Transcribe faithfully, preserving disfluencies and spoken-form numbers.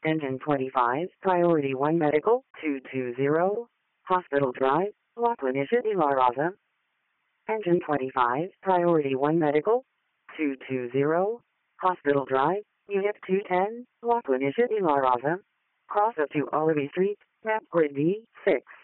Engine twenty-five, Priority one Medical, two two zero, Hospital Drive, La Planitia de la Raza. Engine twenty-five, Priority one Medical, two two zero, Hospital Drive, Unit two ten, La Planitia de la Raza. Cross up to Olive Street, map grid D, six.